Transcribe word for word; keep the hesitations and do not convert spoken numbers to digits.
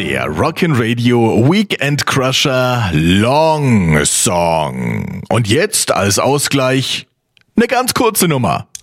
Der Rockin' Radio Weekend Crusher Long Song. Und jetzt als Ausgleich eine ganz kurze Nummer.